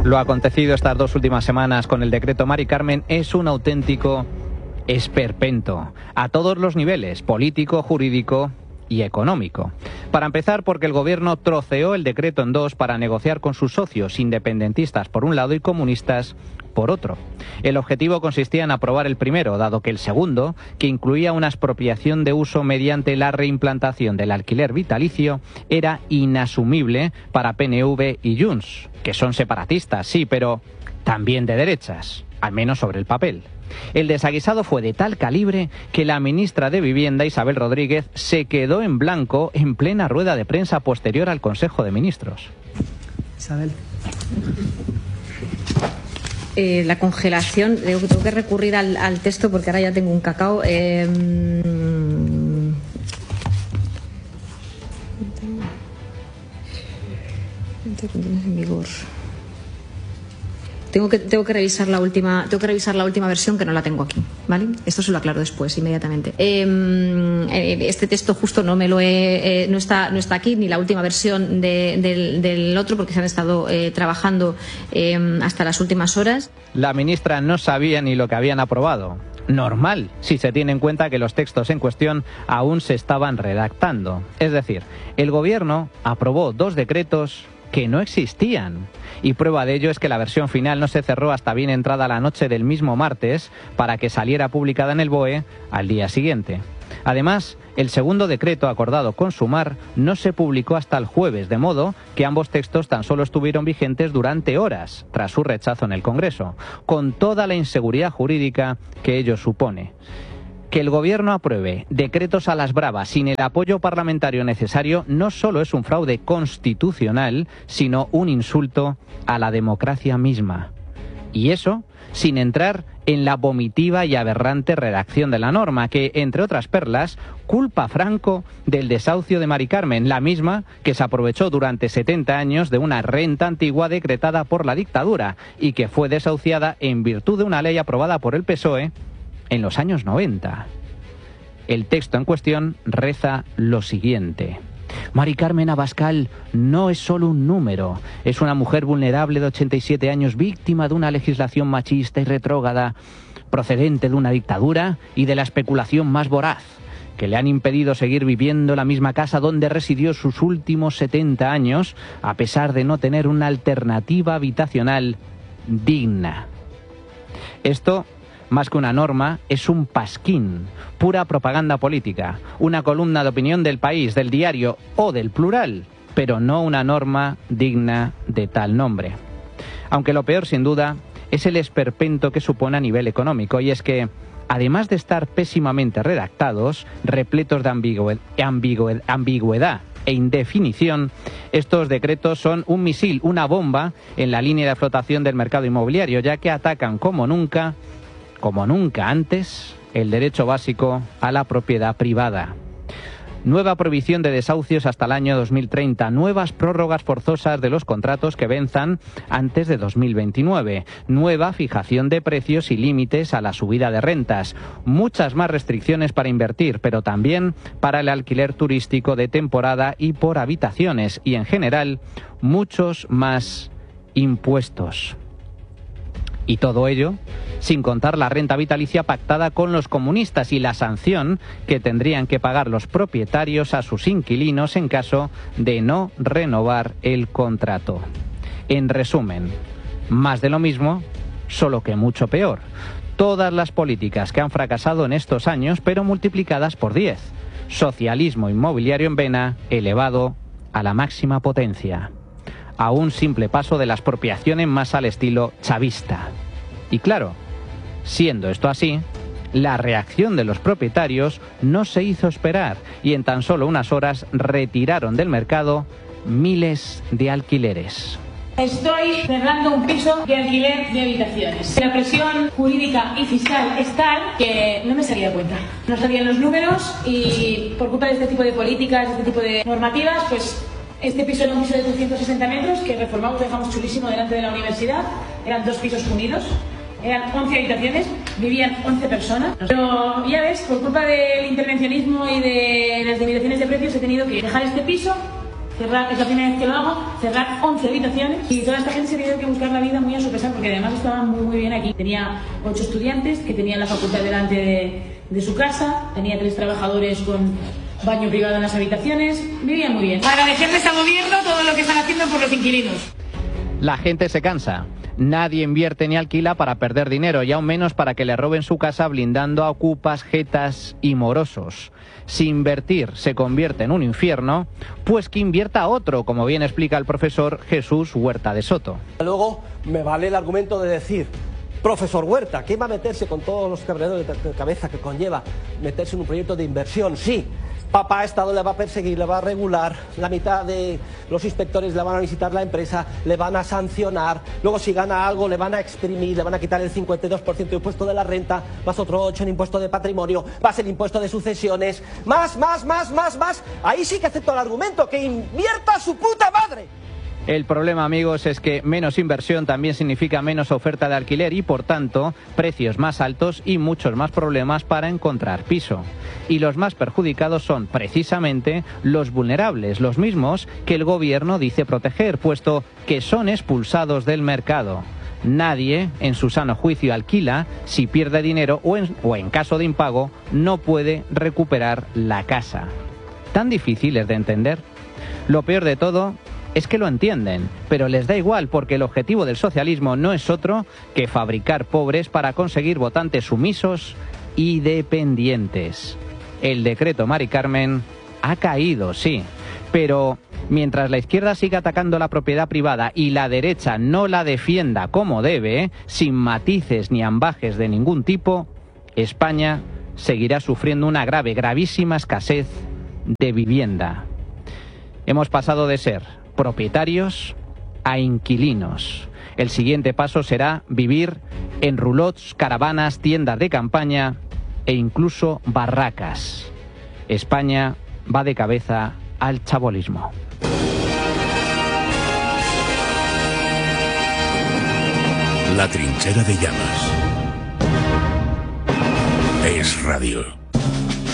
Lo acontecido estas 2 últimas semanas con el decreto Mari Carmen es un auténtico esperpento, a todos los niveles, político, jurídico y económico. Para empezar, porque el gobierno troceó el decreto en 2 para negociar con sus socios independentistas por un lado y comunistas por otro. El objetivo consistía en aprobar el primero, dado que el segundo, que incluía una expropiación de uso mediante la reimplantación del alquiler vitalicio, era inasumible para PNV y Junts, que son separatistas, sí, pero también de derechas, al menos sobre el papel. El desaguisado fue de tal calibre que la ministra de Vivienda, Isabel Rodríguez, se quedó en blanco en plena rueda de prensa posterior al Consejo de Ministros. Isabel. La congelación, tengo que recurrir al texto porque ahora ya tengo un cacao. En vigor. Tengo que revisar la última versión, que no la tengo aquí, ¿vale? Esto se lo aclaro después, inmediatamente. Este texto justo no está aquí, ni la última versión del otro, porque se han estado trabajando hasta las últimas horas. La ministra no sabía ni lo que habían aprobado. Normal, si se tiene en cuenta que los textos en cuestión aún se estaban redactando. Es decir, el gobierno aprobó 2 decretos que no existían. Y prueba de ello es que la versión final no se cerró hasta bien entrada la noche del mismo martes para que saliera publicada en el BOE al día siguiente. Además, el segundo decreto acordado con Sumar no se publicó hasta el jueves, de modo que ambos textos tan solo estuvieron vigentes durante horas tras su rechazo en el Congreso, con toda la inseguridad jurídica que ello supone. Que el gobierno apruebe decretos a las bravas sin el apoyo parlamentario necesario no solo es un fraude constitucional, sino un insulto a la democracia misma. Y eso sin entrar en la vomitiva y aberrante redacción de la norma, que, entre otras perlas, culpa a Franco del desahucio de Mari Carmen, la misma que se aprovechó durante 70 años de una renta antigua decretada por la dictadura y que fue desahuciada en virtud de una ley aprobada por el PSOE en los años 90. El texto en cuestión reza lo siguiente: Mari Carmen Abascal no es solo un número, es una mujer vulnerable de 87 años, víctima de una legislación machista y retrógrada, procedente de una dictadura y de la especulación más voraz, que le han impedido seguir viviendo en la misma casa donde residió sus últimos 70 años, a pesar de no tener una alternativa habitacional digna. Esto, más que una norma, es un pasquín, pura propaganda política, una columna de opinión del País, del Diario o del Plural, pero no una norma digna de tal nombre. Aunque lo peor, sin duda, es el esperpento que supone a nivel económico, y es que, además de estar pésimamente redactados, repletos de ambigüedad e indefinición, estos decretos son un misil, una bomba en la línea de flotación del mercado inmobiliario, ya que atacan como nunca antes, el derecho básico a la propiedad privada. Nueva prohibición de desahucios hasta el año 2030, nuevas prórrogas forzosas de los contratos que venzan antes de 2029, nueva fijación de precios y límites a la subida de rentas, muchas más restricciones para invertir, pero también para el alquiler turístico de temporada y por habitaciones, y en general muchos más impuestos. Y todo ello sin contar la renta vitalicia pactada con los comunistas y la sanción que tendrían que pagar los propietarios a sus inquilinos en caso de no renovar el contrato. En resumen, más de lo mismo, solo que mucho peor. Todas las políticas que han fracasado en estos años, pero multiplicadas por 10. Socialismo inmobiliario en vena, elevado a la máxima potencia. A un simple paso de la expropiación más al estilo chavista. Y claro, siendo esto así, la reacción de los propietarios no se hizo esperar y en tan solo unas horas retiraron del mercado miles de alquileres. Estoy cerrando un piso de alquiler de habitaciones. La presión jurídica y fiscal es tal que no me salía de cuenta. No salían los números y por culpa de este tipo de políticas, de este tipo de normativas, pues este piso era un piso de 360 metros que reformamos, dejamos chulísimo delante de la universidad. Eran 2 pisos unidos, eran 11 habitaciones, vivían 11 personas. Pero ya ves, por culpa del intervencionismo y de las limitaciones de precios he tenido que dejar este piso cerrar, es la primera vez que lo hago, cerrar 11 habitaciones y toda esta gente se tiene que buscar la vida muy a su pesar porque además estaban muy bien aquí. Tenía 8 estudiantes que tenían la facultad delante de su casa, tenía 3 trabajadores con baño privado en las habitaciones, vivían muy bien. Agradecerles al gobierno todo lo que están haciendo por los inquilinos. La gente se cansa. Nadie invierte ni alquila para perder dinero y aún menos para que le roben su casa blindando a ocupas, jetas y morosos. Si invertir se convierte en un infierno, pues que invierta otro, como bien explica el profesor Jesús Huerta de Soto. Luego me vale el argumento de decir, profesor Huerta, ¿quién va a meterse con todos los quebraderos de cabeza que conlleva meterse en un proyecto de inversión? Sí. Papá Estado le va a perseguir, le va a regular, la mitad de los inspectores le van a visitar la empresa, le van a sancionar, luego si gana algo le van a exprimir, le van a quitar el 52% de impuesto de la renta, más otro 8% en impuesto de patrimonio, más el impuesto de sucesiones, más. Ahí sí que acepto el argumento, que invierta su puta madre. El problema, amigos, es que menos inversión también significa menos oferta de alquiler y, por tanto, precios más altos y muchos más problemas para encontrar piso. Y los más perjudicados son, precisamente, los vulnerables, los mismos que el gobierno dice proteger, puesto que son expulsados del mercado. Nadie, en su sano juicio, alquila si pierde dinero o en caso de impago, no puede recuperar la casa. ¿Tan difícil es de entender? Lo peor de todo es que lo entienden, pero les da igual porque el objetivo del socialismo no es otro que fabricar pobres para conseguir votantes sumisos y dependientes. El decreto Mari Carmen ha caído, sí, pero mientras la izquierda siga atacando la propiedad privada y la derecha no la defienda como debe, sin matices ni ambajes de ningún tipo, España seguirá sufriendo una gravísima escasez de vivienda. Hemos pasado de ser propietarios a inquilinos. El siguiente paso será vivir en roulots, caravanas, tiendas de campaña e incluso barracas. España va de cabeza al chabolismo. La trinchera de llamas. Es radio.